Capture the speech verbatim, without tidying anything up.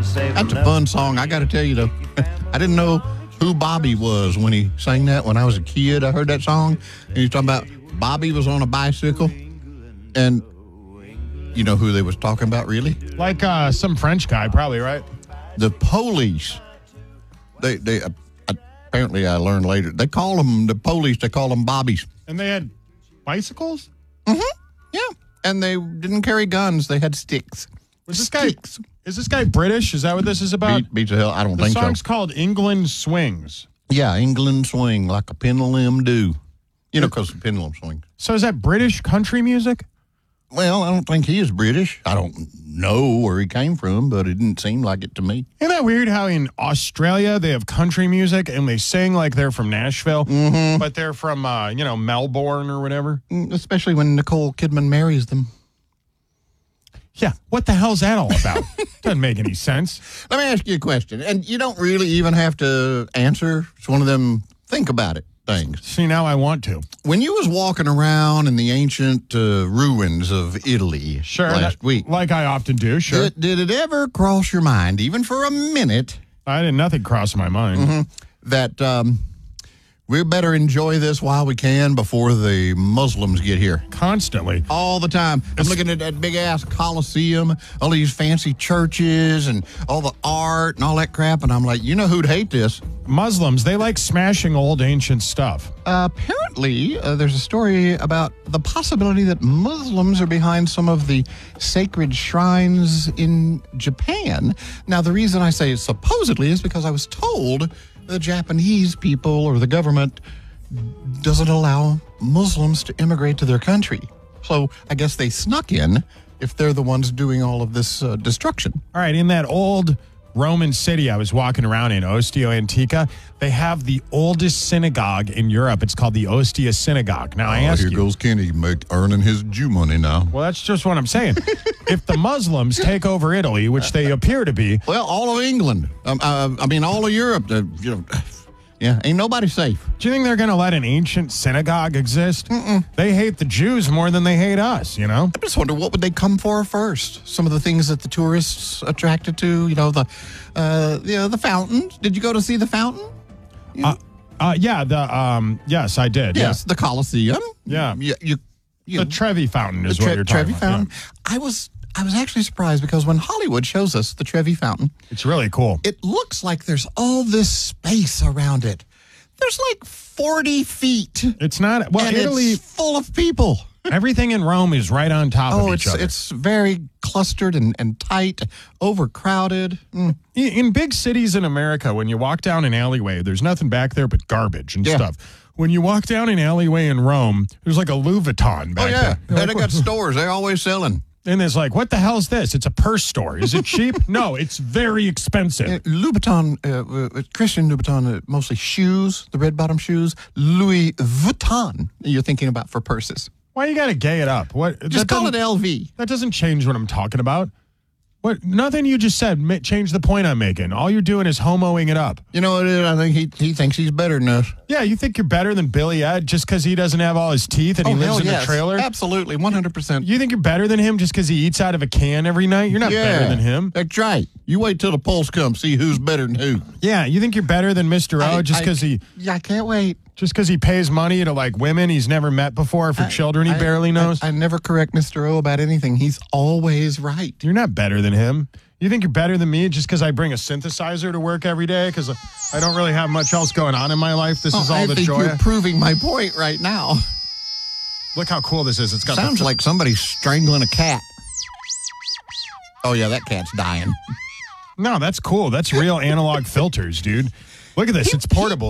That's a fun song. I got to tell you, though, I didn't know who Bobby was when he sang that when I was a kid. I heard that song, and he's talking about Bobby was on a bicycle, and you know who they was talking about, really? Like uh, some French guy, probably, right? The police. They, they uh, apparently, I learned later, they call them, the police, they call them Bobbies. And they had bicycles? Mm-hmm. Yeah. And they didn't carry guns. They had sticks. Was this guy, is this guy British? Is that what this is about? Beat, beats the hell. I don't the think so. The song's called England Swings. Yeah, England Swing, like a pendulum do. You know, because the pendulum swing. So is that British country music? Well, I don't think he is British. I don't know where he came from, but it didn't seem like it to me. Isn't that weird how in Australia they have country music and they sing like they're from Nashville, mm-hmm. but they're from, uh, you know, Melbourne or whatever? Especially when Nicole Kidman marries them. Yeah, what the hell's that all about? Doesn't make any sense. Let me ask you a question, and you don't really even have to answer. It's one of them think about it things. See, now I want to. When you was walking around in the ancient uh, ruins of Italy sure, last that, week. Like I often do, sure. Did, did it ever cross your mind, even for a minute? I didn't, nothing crossed my mind. Mm-hmm, that um, we better enjoy this while we can before the Muslims get here. Constantly. All the time. I'm looking at that big-ass Colosseum, all these fancy churches and all the art and all that crap, and I'm like, you know who'd hate this? Muslims, they like smashing old ancient stuff. Uh, apparently, uh, there's a story about the possibility that Muslims are behind some of the sacred shrines in Japan. Now, the reason I say supposedly is because I was told the Japanese people or the government doesn't allow Muslims to immigrate to their country. So I guess they snuck in if they're the ones doing all of this uh, destruction. All right, in that old Roman city I was walking around in, Ostia Antica, they have the oldest synagogue in Europe. It's called the Ostia Synagogue. Now, I oh, ask here you. Here goes Kenny make, earning his Jew money now. Well, that's just what I'm saying. If the Muslims take over Italy, which they appear to be. Well, all of England. Um, uh, I mean, all of Europe. Uh, you know, yeah, ain't nobody safe. Do you think they're going to let an ancient synagogue exist? Mm-mm. They hate the Jews more than they hate us, you know? I just wonder, what would they come for first? Some of the things that the tourists attracted to, you know, the uh, you know, the fountain. Did you go to see the fountain? Yeah, uh, uh, yeah the um, yes, I did. Yes, yeah. the Colosseum. Yeah. You, you, you the know, Trevi Fountain is the tre- what you're talking Trevi about. Fountain. Yeah. I was... I was actually surprised because when Hollywood shows us the Trevi Fountain, it's really cool. It looks like there's all this space around it. There's like forty feet. It's not, well, and Italy, it's full of people. Everything in Rome is right on top oh, of each it's, other. it's very clustered and, and tight, overcrowded. Mm. In, in big cities in America, when you walk down an alleyway, there's nothing back there but garbage and yeah. stuff. When you walk down an alleyway in Rome, there's like a Louis Vuitton back oh, yeah. there. And Like, they got stores. They're always selling. And it's like, what the hell is this? It's a purse store. Is it cheap? No, it's very expensive. Uh, Louboutin, uh, uh, Christian Louboutin, uh, mostly shoes, the red bottom shoes. Louis Vuitton, you're thinking about for purses. Why you got to gay it up? What? Just call it L V. That doesn't change what I'm talking about. What? Nothing you just said ma- changed the point I'm making. All you're doing is homoing it up. You know what it is? I think he he thinks he's better than us. Yeah, you think you're better than Billy Ed just because he doesn't have all his teeth and oh, he lives in yes. the trailer? Absolutely, one hundred percent. You think you're better than him just because he eats out of a can every night? You're not yeah, better than him. That's right. You wait till the polls come, see who's better than who. Yeah, you think you're better than Mister O I, just because he... Yeah, I can't wait. Just because he pays money to, like, women he's never met before for I, children he I, barely knows? I, I never correct Mister O about anything. He's always right. You're not better than him. You think you're better than me just because I bring a synthesizer to work every day? Because I don't really have much else going on in my life. This oh, is all I the think joy. You're proving my point right now. Look how cool this is. It's got Sounds the, like somebody's strangling a cat. Oh, yeah, that cat's dying. No, that's cool. That's real analog filters, dude. Look at this. It's portable.